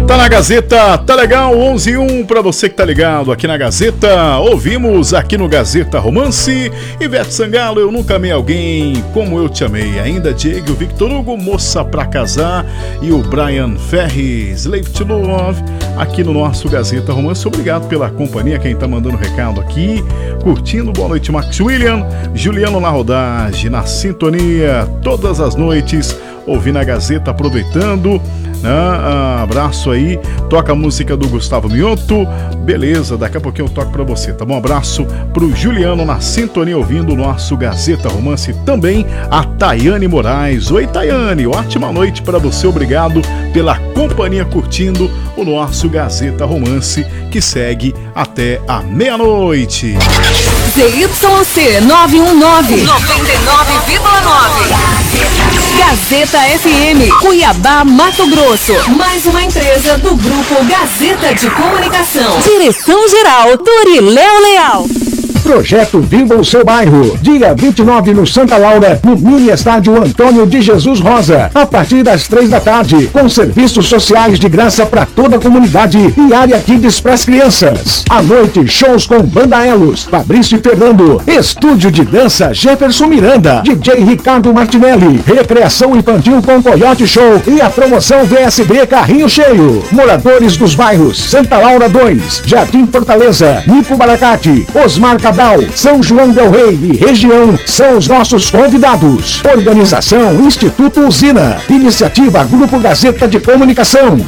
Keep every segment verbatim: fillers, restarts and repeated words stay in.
Tá na Gazeta, tá legal, onze e um pra você que tá ligado aqui na Gazeta. Ouvimos aqui no Gazeta Romance, Ivete Sangalo, Eu Nunca Amei Alguém Como Eu Te Amei. Ainda Diego, Victor Hugo, Moça Pra Casar e o Brian Ferris, Slave to Love, aqui no nosso Gazeta Romance. Obrigado pela companhia, quem tá mandando recado aqui, curtindo. Boa noite, Max William, Juliano na rodagem, na sintonia, todas as noites, ouvindo a Gazeta, aproveitando. Ah, abraço aí, toca a música do Gustavo Mioto, beleza, daqui a pouquinho eu toco pra você, tá bom? Abraço pro Juliano na sintonia, ouvindo o nosso Gazeta Romance, também a Tayane Moraes. Oi, Tayane, ótima noite pra você, obrigado pela companhia, curtindo o nosso Gazeta Romance, que segue até a meia-noite. Z Y C nove um nove, noventa e nove vírgula nove. Gazeta F M, Cuiabá, Mato Grosso. Mais uma empresa do Grupo Gazeta de Comunicação. Direção-geral, Doriléo Leal. Projeto Viva o Seu Bairro. Dia vinte e nove no Santa Laura, no mini estádio Antônio de Jesus Rosa, a partir das três da tarde, com serviços sociais de graça para toda a comunidade e área kids para as crianças. À noite, shows com Banda Elos, Fabrício e Fernando, Estúdio de Dança Jefferson Miranda, D J Ricardo Martinelli, recreação infantil com Coyote Show e a promoção V S B Carrinho Cheio. Moradores dos bairros Santa Laura dois, Jardim Fortaleza, Nico Baracate, Osmar Cabral, São João del Rei e região são os nossos convidados. Organização Instituto Usina. Iniciativa Grupo Gazeta de Comunicação.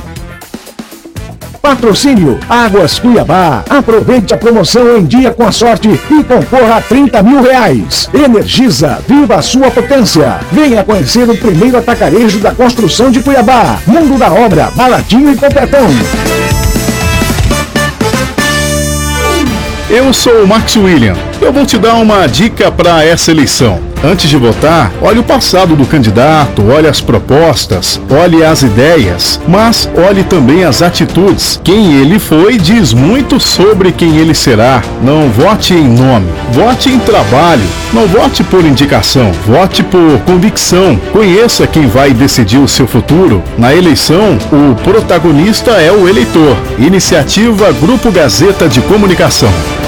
Patrocínio Águas Cuiabá. Aproveite a promoção em dia com a sorte e concorra a trinta mil reais. Energisa, viva a sua potência. Venha conhecer o primeiro atacarejo da construção de Cuiabá. Mundo da Obra, baratinho e completão. Eu sou o Max William. Eu vou te dar uma dica para essa eleição. Antes de votar, olhe o passado do candidato, olhe as propostas, olhe as ideias, mas olhe também as atitudes. Quem ele foi diz muito sobre quem ele será. Não vote em nome, vote em trabalho. Não vote por indicação, vote por convicção. Conheça quem vai decidir o seu futuro. Na eleição, o protagonista é o eleitor. Iniciativa Grupo Gazeta de Comunicação.